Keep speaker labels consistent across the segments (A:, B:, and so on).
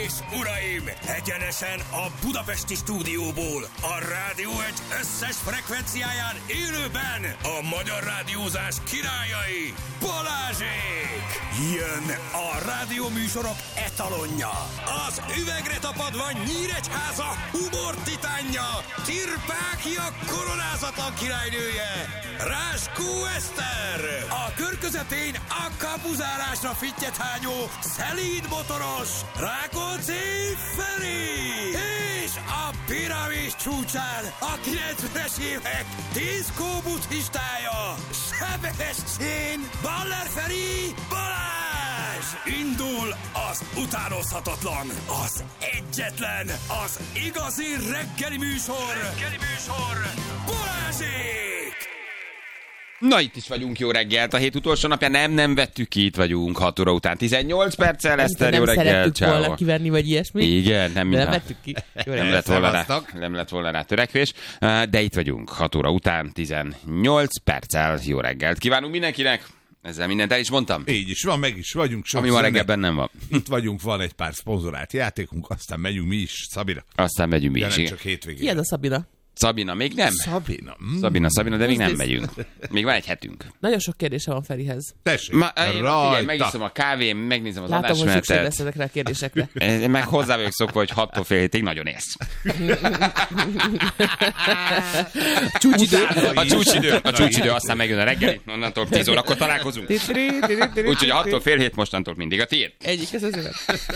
A: és uraim, egyenesen a budapesti stúdióból, a Rádió Egy összes frekvenciáján élőben a magyar rádiózás királyai, Balázsék! Jön a rádióműsorok etalonja, az üvegre tapadva Nyíregyháza humor titánja, Tirpákia koronázatlan királynője, Ráskó Eszter, a kör közepén a kapuzárásra fittyet hányó, szelíd motoros, Rákóczi Feri, és a piramis csúcsán a 90-es évek diszkó buddhistája, Sebestyén Baller Feri Balázs! Indul az utánozhatatlan, az egyetlen, az igazi reggeli műsor, Balázsék!
B: Na, itt is vagyunk, jó reggelt. A hét utolsó napja nem vettük ki, itt vagyunk 6 óra után 18 perccel. Eszter, jó reggelt.
C: Nem szerettük volna kiverni, vagy ilyesmi.
B: Igen, nem
C: vettük ki.
B: Nem lett volna rá törekvés, de itt vagyunk 6 óra után 18 perccel. Jó reggelt kívánunk mindenkinek. Ezzel mindent el is mondtam.
D: Így is van, meg is vagyunk.
B: Ami ma reggelben nem van.
D: Itt vagyunk, van egy pár szponzorált játékunk, aztán megyünk mi is, Szabira.
B: Aztán megyünk mi is.
D: De nem csak hétvégén.
C: Ki ez a Szabina?
B: Szabina, még nem? Szabina, de még nem megyünk. Még van egy hetünk.
C: Nagyon sok kérdése van Ferihez.
D: Tessék,
B: figyelj, megiszom a kávém, megnézem az
C: adásmenetet. Látom, hogy szükség lesz ezekre a kérdésekre.
B: Meg hozzá vagyok szokva, hogy 6-tól fél hétig nagyon ész. A csúcsidő, aztán megjön a reggeli, onnantól 10 órakor találkozunk. Úgyhogy a 6-tól fél hét mostantól mindig a tiéd.
C: Egyik, ez azért.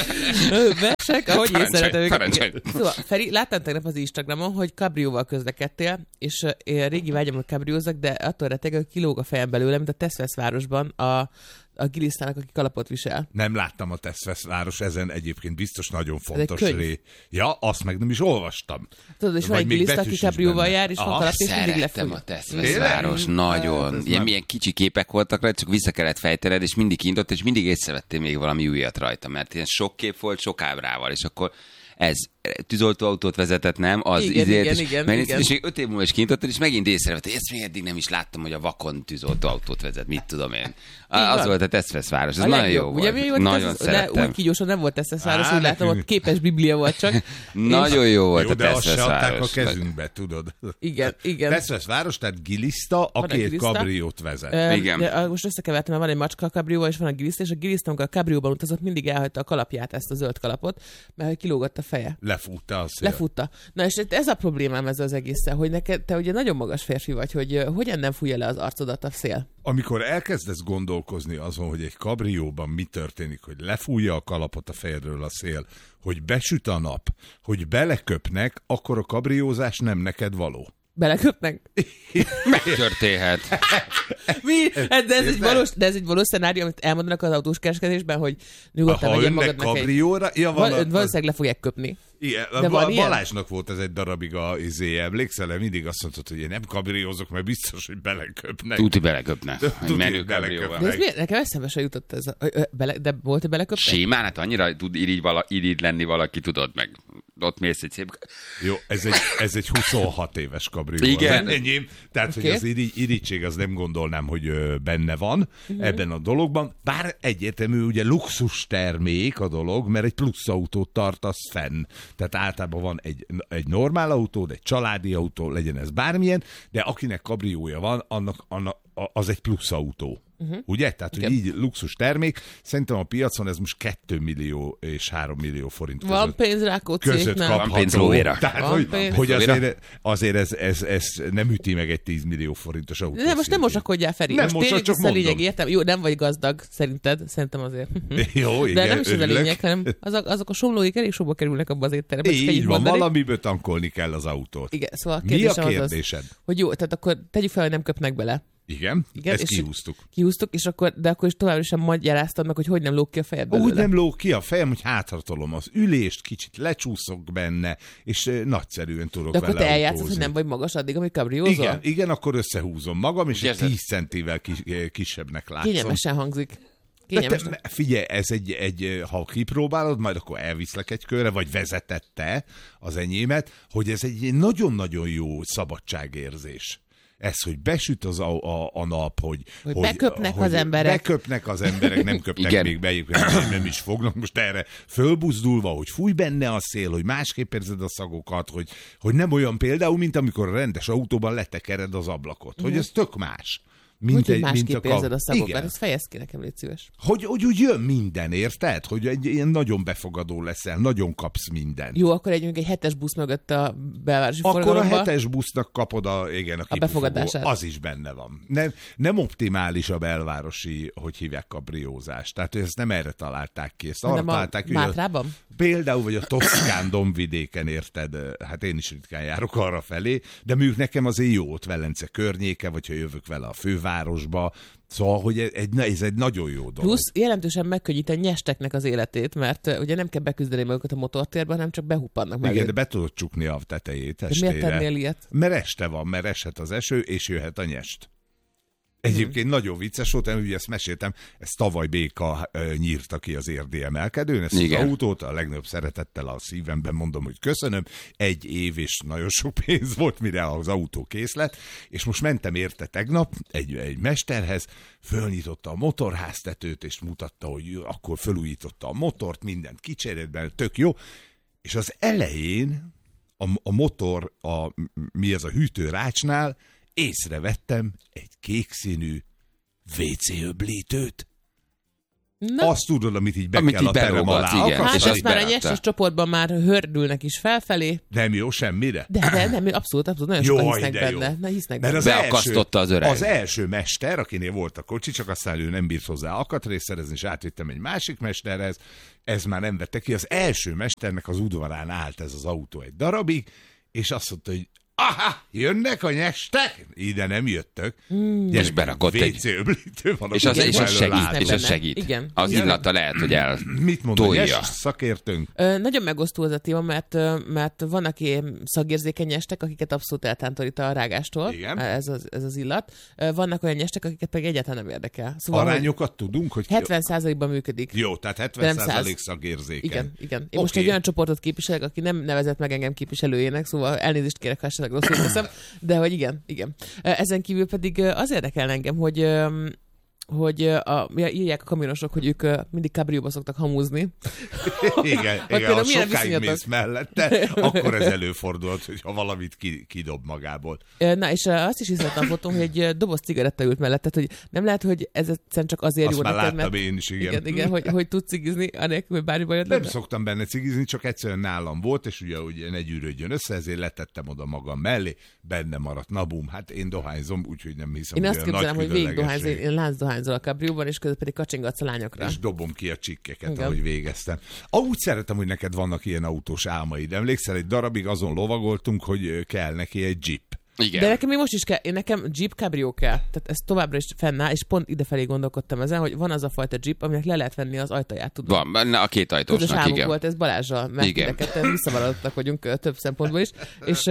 C: Versek, ahogy én szeretem őket. Szóval, Feri, láttam tegnap az Instagramon, hogy kabrióval közlekedtél, és én régi vágyam, hogy kabriózzak, de attól rettegek, hogy kilóg a fejem belőle, mint a Teszveszvárosban a gilisztának, aki kalapot visel.
D: Nem láttam a Teszveszváros, ezen egyébként biztos nagyon fontos ré. Ja, azt meg nem is olvastam.
C: Tudod, és van egy giliszta, aki kabrióval jár, és van kalap, és mindig lefúj.
B: Szerettem a Teszveszváros, nagyon. Milyen kicsi képek voltak rá, csak vissza kellett fejtened, és mindig kintott, és mindig észrevettél még valami újat rajta, mert ilyen sok kép volt, sok ábrával, és akkor ez tűzoltóautót vezetett, nem? Az
C: igen.
B: És még 5 év múlva is kintottad, és megint észrevette, ezt még eddig nem is láttam, hogy a vakon tűzoltóautót vezet, mit tudom én. Az volt a Teszveszváros, ez nagyon jó volt.
C: Ugye,
B: nagyon szerettem.
C: De úgy kígyósan nem volt Teszveszváros, úgy látom, hogy képes biblia volt csak.
B: Nagyon jó volt a
D: Teszveszváros. De azt se adták a kezünkbe, tudod.
C: Igen.
D: Teszveszváros, tehát giliszta, aki egy kabriót vezet.
B: Igen.
C: Most összekevertem, mert van egy macska a kabrióval, és van a giliszta, és a giliszta, amikor a kabrióban utazott, mindig elhagyta a kalapját, ezt a zöld kalapot, mert kilógott a feje.
D: Lefutta.
C: Na és ez a problémám ezzel az egésszel, hogy neked, te ugye nagyon magas férfi vagy, hogy hogyan nem fújja le az arcodat a szél?
D: Amikor elkezdesz gondolkozni azon, hogy egy kabrióban mi történik, hogy lefújja a kalapot a fejedről a szél, hogy besüt a nap, hogy beleköpnek, akkor a kabriózás nem neked való.
C: Beleköpnek?
B: Megtörténhet.
C: Mi? De ez egy valós szenárió, amit elmondanak az autós kereskedésben, hogy nyugodtan vegyem magadnak valószínűleg le fogják köpni.
D: Igen, Balázsnak volt ez egy darabig emlékszel, mindig azt mondtad, hogy én nem kabriózok, mert biztos, hogy beleköpnek.
B: Tuti beleköpnek. Menő kabrióval.
C: De ez miért? Nekem eszembe se jutott ez. De volt, hogy beleköpnek?
B: Simán, hát annyira tud irigy lenni valaki, tudod meg. Ott mész egy szép...
D: Jó, ez egy 26 éves kabrió.
B: Igen.
D: Enyém. Tehát, hogy az irigység, az nem gondolnám, hogy benne van ebben a dologban. Bár egyértelmű, ugye luxus termék a dolog, mert egy plusz autót tartasz fenn. Tehát általában van egy normál autó, egy családi autó, legyen ez bármilyen, de akinek kabriója van, annak az egy plusz autó. Ugye? Tehát, hogy így luxus termék. Szerintem a piacon ez most 2 millió és 3 millió forint között.
C: Van pénz
D: között kapható.
B: Van pénz lóvéra.
D: Tehát, hogy azért ez nem üti meg egy 10 millió forintos autó.
C: De most nem mosakodjál, Feri.
D: Nem most csak mondom.
C: Lényeg, értem. Jó, nem vagy gazdag, szerinted. Szerintem azért.
D: Jó, igen.
C: De nem is ez a lényeg, hanem azok a somlóik elég sokba kerülnek abba az étterembe.
D: Így van, valamiből tankolni kell az autót.
C: Igen, szóval
D: mi a kérdésed?
C: Hogy jó, tehát akkor tegyük fel, hogy nem köpnek bele.
D: Igen, ezt kihúztuk.
C: És akkor is továbbra sem magyaráztad meg, hogy nem lóg ki a fejed belőle.
D: Úgy nem lóg ki a fejem, hogy hátratolom az ülést, kicsit lecsúszok benne, és nagyszerűen tudok vele
C: autózni. De akkor te eljátszod, hogy nem vagy magas addig, amíg kabriózol?
D: Igen, akkor összehúzom magam, és 10 centivel kisebbnek látszom.
C: Kényelmesen hangzik.
D: Figyelj, ez ha kipróbálod, majd akkor elviszlek egy körre, vagy vezetette az enyémet, hogy ez egy nagyon-nagyon jó szabadságérzés. Ez, hogy besüt a nap, hogy
C: beköpnek az emberek.
D: Beköpnek az emberek, nem köpnek még be, nem is fognak most erre fölbuzdulva, hogy fúj benne a szél, hogy másképp érzed a szagokat, hogy nem olyan például, mint amikor a rendes autóban letekered az ablakot, hogy ez tök más.
C: Másképp érzed a szagokat, ezt fejezd ki nekem, légy szíves.
D: Hogy úgy jön minden, érted? Hogy egy ilyen nagyon befogadó leszel, nagyon kapsz mindent.
C: Jó, akkor egy 7-es busz mögött a belvárosi forgalomba.
D: Akkor a 7-es busznak kapod a
C: befogadását.
D: Az is benne van. Nem optimális a belvárosi, hogy hívják, kabriózás. Tehát ezt nem erre találták ki. Ezt arra találták,
C: Mátrában?
D: Például, vagy a Toszkán dombvidéken, érted? Hát én is ritkán járok arra felé, de mondjuk nekem azért jó ott Velence környéke, vagy ha jövök vele a fővárosba. Szóval, hogy ez egy nagyon jó dolog.
C: Plusz jelentősen megkönnyít a nyesteknek az életét, mert ugye nem kell beküzdeni magukat a motortérben, hanem csak behuppannak meg.
D: Igen, de be tudod csukni a tetejét estére.
C: Miért tennél ilyet?
D: Mert este van, mert eshet az eső, és jöhet a nyest. Egyébként nagyon vicces volt, ugye ezt meséltem, ezt tavaly Béka nyírta ki az érdi emelkedőn, ezt az autót, a legnagyobb szeretettel a szívemben mondom, hogy köszönöm, 1 év és nagyon sok pénz volt, mire az autó kész lett, és most mentem érte tegnap egy mesterhez, fölnyitotta a motorháztetőt, és mutatta, hogy akkor fölújította a motort, mindent kicserélt bele, tök jó, és az elején a motor, mi ez a hűtőrácsnál, észrevettem egy kékszínű WC-öblítőt. Azt tudod, amit így kell a terem alá.
C: Hát ezt már a nyeses csoportban már hördülnek is felfelé.
D: Nem jó semmire?
C: De nem, abszolút, nagyon sokan hisznek benne. Na, hisznek
D: benne.
B: Beakasztotta az öreg.
D: Az első mester, akinél volt a kocsi, csak aztán ő nem bírt hozzá alkatrészt szerezni, és átvittem egy másik mesterhez, ez már nem vette ki. Az első mesternek az udvarán állt ez az autó egy darabig, és azt mondta, hogy jönnek a nyestek? Ide nem jöttök.
B: És berakott egy
D: WC-öblítő van.
B: És az segít.
C: Igen.
B: Az illata lehet, hogy
D: mit mond a nyes szakértőnk?
C: Nagyon megosztó az a téma, mert vannak szagérzékeny nyestek, akiket abszolút eltántorít a rágástól. Igen. Ez az illat. Vannak olyan nyestek, akiket pedig egyáltalán nem érdekel.
D: Szóval, arányokat tudunk, hogy
C: 70%-ban működik.
D: Jó, tehát 70% szagérzékeny.
C: Igen. Én most egy olyan csoportot képviselek, aki nem nevezett meg engem képviselőjének, szóval elnézést kérek, ha esetleg rosszul teszem, de hogy igen. Ezen kívül pedig az érdekel engem, hogy írják a kamionosok, hogy ők mindig kabrióba szoktak hamúzni.
D: Igen, ha sokáig mész mellette, akkor ez előfordult, hogyha valamit kidob magából.
C: Na, és azt is hiszem a fotón, hogy egy doboz cigaretta ült mellett, tehát hogy nem lehet, hogy ez egyszerűen csak azért jó neked,
D: mert... én is,
C: igen, hogy tud cigizni, anélkül, hogy bármi bajod lenne.
D: Nem szoktam benne cigizni, csak egyszerűen nálam volt, és ugye ne gyűrődjön össze, ezért letettem oda magam mellé, benne maradt, na bum, hát én dohányzom, úgyhogy nem hiszem,
C: én azt képzelem, hogy végig dohányzom, én láncdohányzol a kabrióban, és közben pedig kacsingatsz a lányokra.
D: És dobom ki a csikkeket, ahogy végeztem. Úgy szeretem, hogy neked vannak ilyen autós álmaid. Emlékszel, egy darabig azon lovagoltunk, hogy kell neki egy Jeep.
B: Igen.
C: De nekem még most is kell, nekem Jeep Cabrio kell. Tehát ez továbbra is fennáll, és pont idefelé gondolkodtam ezen, hogy van az a fajta Jeep, aminek le lehet venni az ajtaját. Tudod?
B: Van, benne a két ajtósnak,
C: igen. Közös álmunk volt ez Balázsral, mert ketten visszavaradottak vagyunk több szempontból is,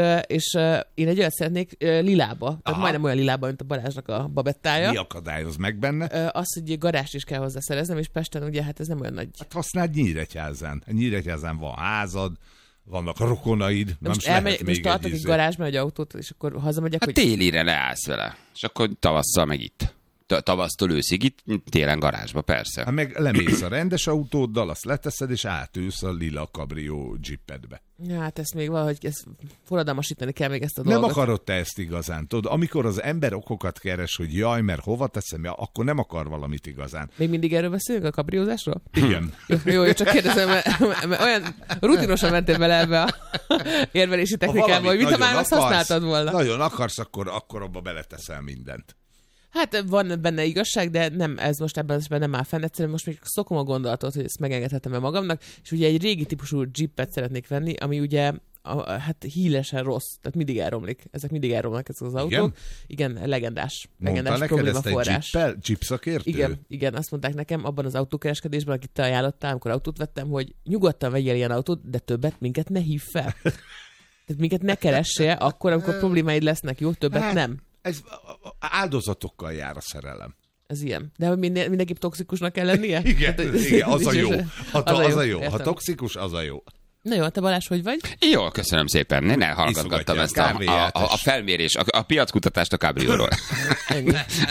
C: és én egy olyat szeretnék lilába, tehát majdnem olyan lilába, mint a Balázsnak a babettája.
D: Mi akadályoz meg benne?
C: Az, hogy garást is kell hozzá szereznem, és Pesten ugye hát ez nem olyan nagy.
D: Hát használd Nyíregyházán. Nyíregyházán van házad, vannak rokonaid,
C: most tartok egy garázsba egy autót, és akkor hazamegyek,
B: hát télire leállsz vele, és akkor tavasszal meg itt. Tavasztól őszig itt, télen garázsba, persze.
D: Hát meg lemész a rendes autóddal, azt leteszed, és átülsz a lila kabrió Jeepedbe.
C: Hát ezt még valahogy forradalmasítani kell még ezt a dolgot.
D: Nem akarod te ezt igazán, tudod? Amikor az ember okokat keres, hogy jaj, mert hova teszem, akkor nem akar valamit igazán.
C: Még mindig erről beszélünk, a kabriózásról?
D: Igen.
C: Jó, csak kérdezem, mert olyan rutinosan mentél bele ebbe a érvelési technikába, hogy mit már azt használtad volna.
D: Nagyon akarsz, akkor abba beleteszel mindent.
C: Hát van benne igazság, de nem, ez most ebben nem áll fenn. Egyszerűen most még szokom a gondolatot, hogy ezt megengedhetem-e magamnak, és ugye egy régi típusú Jeepet szeretnék venni, ami ugye hát hílesen rossz, tehát mindig elromlik. Ezek mindig elromlanak ezek az autók. Igen, legendás problémaforrás.
D: Jeep szakértő?
C: Igen, azt mondták nekem abban az autókereskedésben, akit te ajánlottál, amikor autót vettem, hogy nyugodtan vegyél ilyen autót, de többet minket ne hív fel. Tehát minket ne keressél akkor, amikor problémáid lesznek, jó? Többet nem.
D: Ez áldozatokkal jár a szerelem.
C: Ez ilyen. De mindenképp toxikusnak kell lennie?
D: Igen, az a jó. Az a jó. Ha toxikus, az a jó.
C: Na jó, te Balázs, hogy vagy?
B: Jól, köszönöm szépen. Én elhallgattam ezt a felmérés, a piackutatást a Cabrióról.
C: Ennyi.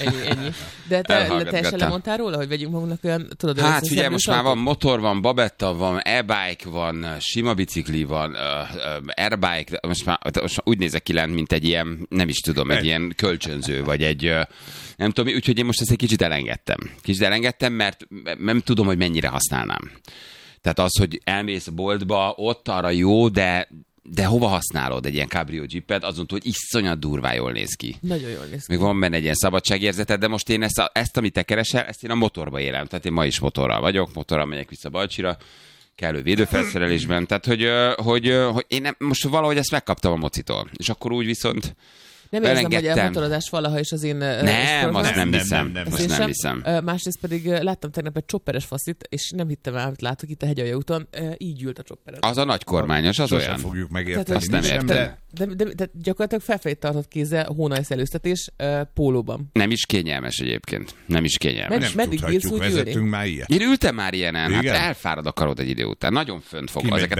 C: De te teljesen lemondtál róla, hogy vegyünk magunknak olyan, tudod,
B: hát figyelj, most már van motor, van babetta, van e-bike, van sima bicikli, van airbike, most már úgy nézek ki lent, mint egy ilyen, nem is tudom, egy ilyen kölcsönző, vagy egy, nem tudom, úgyhogy én most ezt egy kicsit elengedtem, mert nem tudom, hogy mennyire használnám. Tehát az, hogy elmész a boltba, ott arra jó, de hova használod egy ilyen Cabrio Jeepet, azon túl, hogy iszonyat durván jól néz ki.
C: Nagyon jól néz ki.
B: Még van benne egy ilyen szabadságérzeted, de most én ezt amit te keresel, ezt én a motorba élem. Tehát én ma is motorral vagyok, motorral megyek vissza Balcsira, kellő védőfelszerelésben. Tehát, hogy én most valahogy ezt megkaptam a mocitól. És akkor úgy viszont
C: nem érzem, hogy a motorozás valaha is az én...
B: Nem, azt nem hiszem.
C: Másrészt pedig láttam tegnap egy chopperes faszit, és nem hittem el, amit látok itt a Hegyalja úton, így ült a chopperes.
B: Az a nagy kormányos, az olyan.
D: Fogjuk megérteni.
B: Azt nem értem.
C: De gyakorlatilag felfelé tartott kézzel hónajszelőztetés pólóban.
B: Nem is kényelmes egyébként. Nem is kényelmes.
C: Meddig bírsz úgy ülni?
D: Már ilyet.
B: Én ültem már ilyenen, hát elfárad a karod egy idő után. Nagyon fönt fog. Ezeket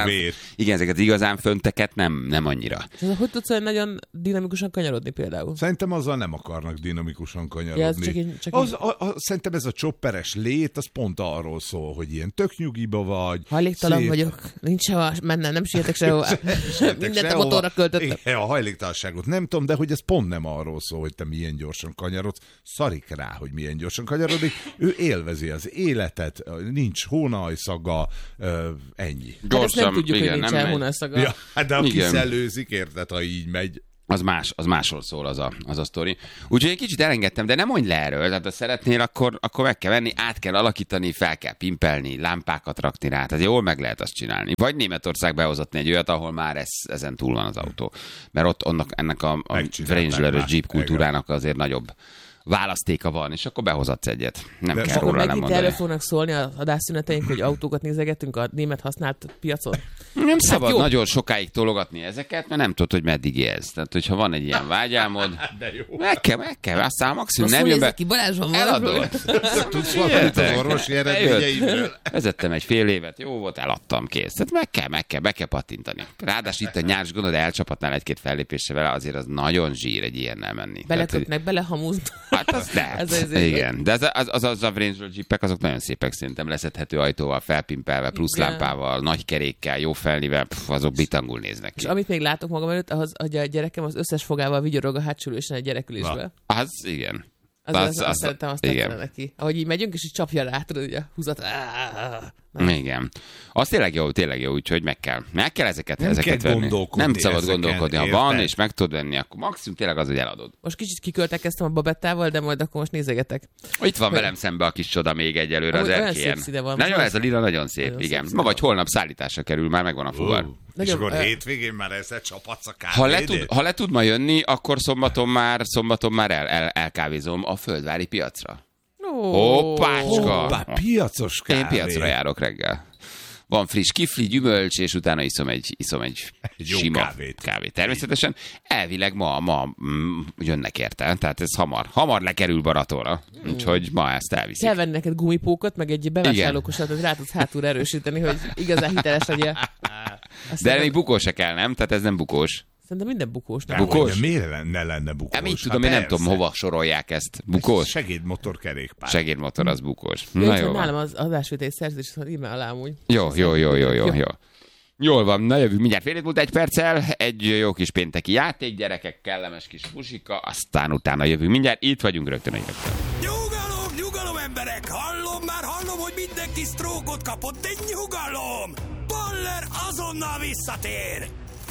B: az igazán fönteket nem annyira.
C: Hogy tudsz olyan nagyon dinamikusan kanyarodni például?
D: Szerintem azzal nem akarnak dinamikusan kanyarodni. Szerintem ez a chopperes lét, az pont arról szól, hogy ilyen tök nyugiba vagy.
C: Hajléktalan vagyok, nincs sehova mennem, nem sietek sehova. Mindent a motorra költöttem.
D: Igen, a hajléktalanságot nem tudom, de hogy ez pont nem arról szól, hogy te milyen gyorsan kanyarodsz. Szarik rá, hogy milyen gyorsan kanyarodik. Ő élvezi az életet, nincs hónajszaga, ennyi.
C: Hát ezt nem tudjuk, hogy nincsen hónajszaga.
D: Ja, de aki szellőzik, érted, ha így megy.
B: Az másról szól az a sztori. Úgyhogy egy kicsit elengedtem, de nem mondj le erről. Tehát ha szeretnél, akkor meg kell venni, át kell alakítani, fel kell pimpelni, lámpákat rakni rá. Tehát jól meg lehet azt csinálni. Vagy Németország behozatni egy olyat, ahol már ezen túl van az autó. Mert ott ennek a Wrangler Jeep kultúrának azért nagyobb választéka van, és akkor behozatsz egyet. Nem kell róla nem mondani.
C: Erről fognak szólni az adásszüneteink, hogy autókat nézegetünk a német használt piacon?
B: Nem szabad nagyon sokáig tologatni ezeket, mert nem tudod, hogy meddig élsz. Tehát, hogyha van egy ilyen vágyálmod, meg kell, aztán maximum nem jön be. Eladod.
D: Tudsz valamit az orvosi eredményeimről?
B: Vezettem egy fél évet, jó volt, eladtam, kész. Tehát be kell pattintani. Ráadásul itt a nyárs gondod, elcsapatnál egy-két fellépésre vele, azért az nagyon zsír egy ilyennel menni.
C: Belekötnek, belehamúznak.
B: Hát az lehet. Igen. De az a Wrangler Jeepek, azok nagyon szépek szerintem, leszedhető ajtóval, felpimpelve, plusz lámpával, nagy kerékkel, jó felnivel, azok bitangul néznek ki.
C: És amit még látok magam előtt, az, hogy a gyerekem az összes fogával vigyorog a hátsülősen egy gyerekülésbe.
B: Az igen.
C: Azt szeretem, azt tetszene neki. Ahogy így megyünk, és így csapja rá, tudod, ugye, húzat.
B: Igen. Az tényleg jó, úgyhogy meg kell ezeket venni. Nem szabad gondolkodni. Ha van, és meg tudod venni, akkor maximum tényleg az, hogy eladod.
C: Most kicsit kiköltekeztem a babettával, de majd akkor most nézegetek.
B: Itt van velem szembe a kis csoda még egyelőre az erkélyen. Nagyon ez a lila nagyon szép, igen. Ma vagy holnap szállításra kerül, már megvan a fuvar.
D: És akkor hétvégén már ezzel csapatsz a kávédét?
B: Ha le tud ma jönni, akkor szombaton már elkávézom a Földvári piacra. Hoppácska!
D: Piacos kávé.
B: Én piacra járok reggel. Van friss kifli, gyümölcs, és utána iszom egy sima kávét. Természetesen elvileg ma jönnek érte, tehát ez hamar lekerül Baratóra. Úgyhogy ma ezt elviszik.
C: Kell venni neked gumipókot, meg egy bevásárlókosat, hogy rá tudsz hátul erősíteni, hogy igazán hiteles legyél.
B: De még bukós se kell, nem? Tehát ez nem bukós.
C: Szerintem minden bukós. Nem?
B: Bukós?
D: De miért ne lenne bukós?
B: Én tudom, én nem tudom, hova sorolják ezt. Bukós?
D: Segédmotor kerékpár.
B: Segédmotor, az bukós.
C: Na jó. Nálam az adásvétel szerződés, szóval írd már alá amúgy.
B: Jó. Jól van, na jövünk mindjárt fél múlt 1 perccel, egy jó kis pénteki játék, gyerekek, kellemes kis musika, aztán utána jövünk mindjárt, itt vagyunk rögtön.
A: Nyugalom emberek, hallom, hogy mindenki sztrókot kapott, de nyugalom! Baller azonnal visszatér!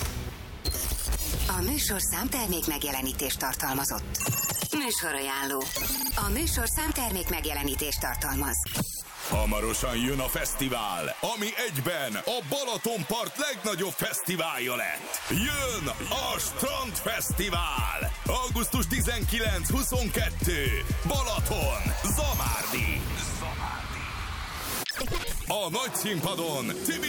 E: A műsorszám termék megjelenítést tartalmazott. Műsorajánló. A műsorszám termék megjelenítést tartalmaz.
A: Hamarosan jön a fesztivál, ami egyben a Balatonpart legnagyobb fesztiválja lett. Jön a Strandfesztivál! Augusztus 19-22. Balaton, Zamárdi. A nagy színpadon Tibi